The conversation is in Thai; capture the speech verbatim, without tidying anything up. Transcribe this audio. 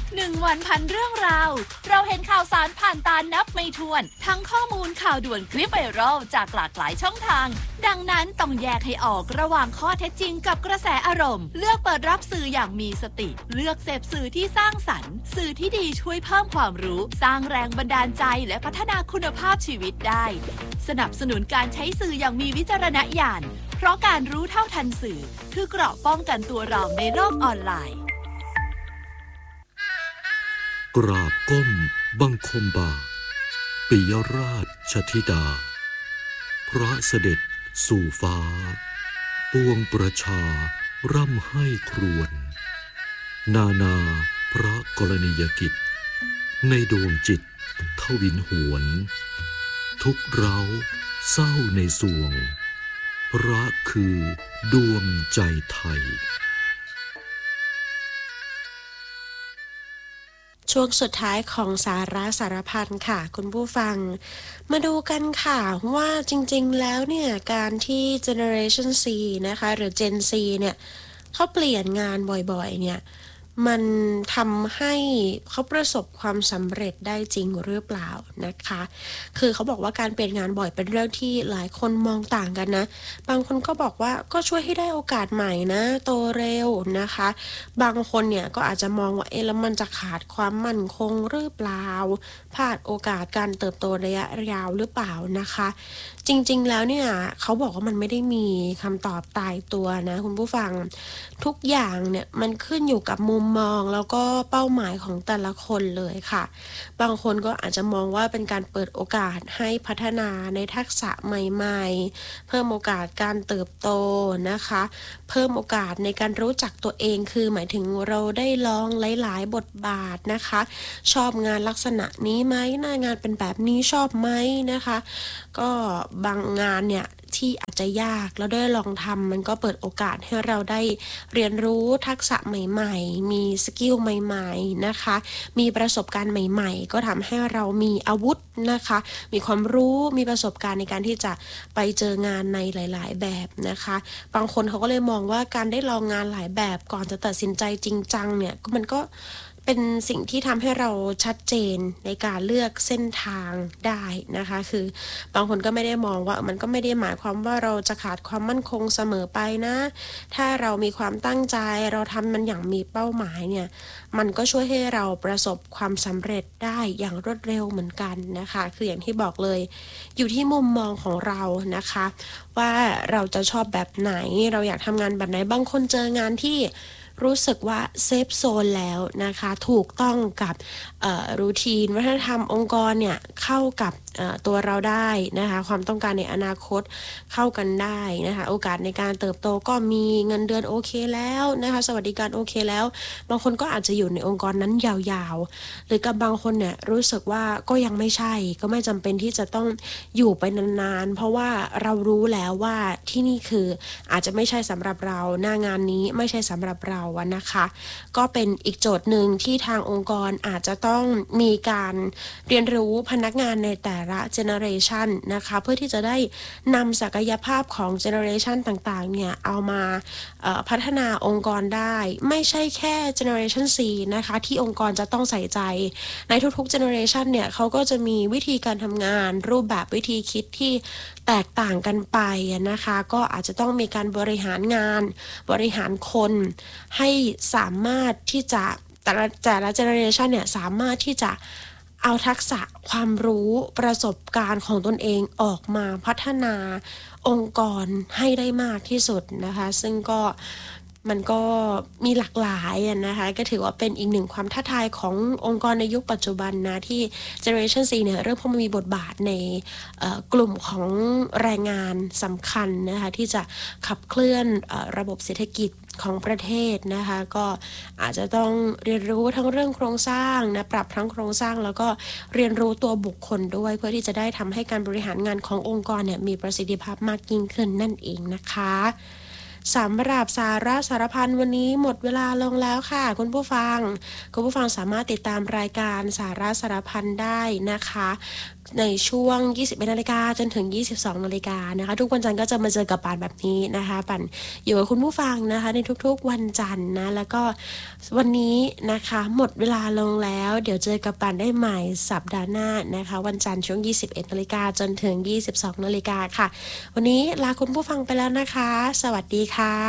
หนึ่งวันพันเรื่องราวเราเห็นข่าวสารผ่านตานับไม่ถ้วนทั้งข้อมูลข่าวด่วนคลิปไวรัลจากหลากหลายช่องทางดังนั้นต้องแยกให้ออกระหว่างข้อเท็จจริงกับกระแสอารมณ์เลือกเปิดรับสื่ออย่างมีสติเลือกเสพสื่อที่สร้างสรรค์สื่อที่ดีช่วยเพิ่มความรู้สร้างแรงบันดาลใจและพัฒนาคุณภาพชีวิตได้สนับสนุนการใช้สื่ออย่างมีวิจารณญาณเพราะการรู้เท่าทันสื่อคือเกราะป้องกันตัวเราในโลกออนไลน์กราบก้มบังคมบาปิยราชธิดาพระเสด็จสู่ฟ้าปวงประชาร่ำให้ครวญนานาพระกรณียกิจในดวงจิตทวินหวนทุกเร้าเศร้าในสวงพระคือดวงใจไทยช่วงสุดท้ายของสาระสารพันค่ะคุณผู้ฟังมาดูกันค่ะว่าจริงๆแล้วเนี่ยการที่ Generation C นะคะหรือ Gen Z เนี่ยเขาเปลี่ยนงานบ่อยๆเนี่ยมันทำให้เขาประสบความสำเร็จได้จริงหรือเปล่านะคะคือเขาบอกว่าการเปลี่ยนงานบ่อยเป็นเรื่องที่หลายคนมองต่างกันนะบางคนก็บอกว่าก็ช่วยให้ได้โอกาสใหม่นะโตเร็วนะคะบางคนเนี่ยก็อาจจะมองว่าเอ๊ะแล้วมันจะขาดความมั่นคงหรือเปล่าพลาดโอกาสการเติบโตระยะยาวหรือเปล่านะคะจริงๆแล้วเนี่ยเขาบอกว่ามันไม่ได้มีคำตอบตายตัวนะคุณผู้ฟังทุกอย่างเนี่ยมันขึ้นอยู่กับมุมมองแล้วก็เป้าหมายของแต่ละคนเลยค่ะบางคนก็อาจจะมองว่าเป็นการเปิดโอกาสให้พัฒนาในทักษะใหม่ๆเพิ่มโอกาสการเติบโตนะคะเพิ่มโอกาสในการรู้จักตัวเองคือหมายถึงเราได้ลองหลายๆบทบาทนะคะชอบงานลักษณะนี้ไหมหน้างานเป็นแบบนี้ชอบไหมนะคะก็บางงานเนี่ยที่อาจจะยากแล้วได้ลองทำมันก็เปิดโอกาสให้เราได้เรียนรู้ทักษะใหม่ๆมีสกิลใหม่ๆนะคะมีประสบการณ์ใหม่ๆก็ทำให้เรามีอาวุธนะคะมีความรู้มีประสบการณ์ในการที่จะไปเจองานในหลายๆแบบนะคะบางคนเขาก็เลยมองว่าการได้ลองงานหลายแบบก่อนจะตัดสินใจจริงจังเนี่ยมันก็เป็นสิ่งที่ทำให้เราชัดเจนในการเลือกเส้นทางได้นะคะคือบางคนก็ไม่ได้มองว่ามันก็ไม่ได้หมายความว่าเราจะขาดความมั่นคงเสมอไปนะถ้าเรามีความตั้งใจเราทำมันอย่างมีเป้าหมายเนี่ยมันก็ช่วยให้เราประสบความสำเร็จได้อย่างรวดเร็วเหมือนกันนะคะคืออย่างที่บอกเลยอยู่ที่มุมมองของเรานะคะว่าเราจะชอบแบบไหนเราอยากทำงานแบบไหนบางคนเจองานที่รู้สึกว่าเซฟโซนแล้วนะคะถูกต้องกับรูทีนวัฒนธรรมองค์กรเนี่ยเข้ากับตัวเราได้นะคะความต้องการในอนาคตเข้ากันได้นะคะโอกาสในการเติบโตก็มีเงินเดือนโอเคแล้วนะคะสวัสดิการโอเคแล้วบางคนก็อาจจะอยู่ในองค์กรนั้นยาวๆหรือกับบางคนเนี่ยรู้สึกว่าก็ยังไม่ใช่ก็ไม่จำเป็นที่จะต้องอยู่ไปนานๆเพราะว่าเรารู้แล้วว่าที่นี่คืออาจจะไม่ใช่สำหรับเราหน้างานนี้ไม่ใช่สำหรับเรานะคะก็เป็นอีกโจทย์หนึ่งที่ทางองค์กรอาจจะต้องมีการเรียนรู้พนักงานในแต่ละเจเนอเรชันนะคะเพื่อที่จะได้นำศักยภาพของเจเนอเรชันต่างๆเนี่ยเอามาพัฒนาองค์กรได้ไม่ใช่แค่เจเนอเรชัน C นะคะที่องค์กรจะต้องใส่ใจในทุกๆเจเนอเรชันเนี่ยเขาก็จะมีวิธีการทำงานรูปแบบวิธีคิดที่แตกต่างกันไปนะคะก็อาจจะต้องมีการบริหารงานบริหารคนให้สามารถที่จะแต่ละแต่ละเจเนอเรชันเนี่ยสามารถที่จะเอาทักษะความรู้ประสบการณ์ของตนเองออกมาพัฒนาองค์กรให้ได้มากที่สุดนะคะซึ่งก็มันก็มีหลากหลายนะคะก็ถือว่าเป็นอีกหนึ่งความท้าทายขององค์กรในยุคปัจจุบันนะที่ Generation C เนี่ยเริ่มเข้ามามีบทบาทในกลุ่มของแรงงานสำคัญนะคะที่จะขับเคลื่อนระบบเศรษฐกิจของประเทศนะคะก็อาจจะต้องเรียนรู้ทั้งเรื่องโครงสร้างนะปรับทั้งโครงสร้างแล้วก็เรียนรู้ตัวบุคคลด้วยเพื่อที่จะได้ทำให้การบริหารงานขององค์กรเนี่ยมีประสิทธิภาพมากยิ่งขึ้นนั่นเองนะคะสำหรับสาระสารพันวันนี้หมดเวลาลงแล้วค่ะคุณผู้ฟังคุณผู้ฟังสามารถติดตามรายการสาระสารพันได้นะคะในช่วง ยี่สิบเอ็ดนาฬิกาจนถึง ยี่สิบสองนาฬิกานะคะทุกวันจันทร์ก็จะมาเจอกับป่านแบบนี้นะคะป่านอยู่กับคุณผู้ฟังนะคะในทุกๆวันจันทร์นะแล้วก็วันนี้นะคะหมดเวลาลงแล้วเดี๋ยวเจอกับป่านได้ใหม่สัปดาห์หน้านะคะวันจันทร์ช่วง ยี่สิบเอ็ดนาฬิกาจนถึง ยี่สิบสองนาฬิกาค่ะวันนี้ลาคุณผู้ฟังไปแล้วนะคะสวัสดีค่ะ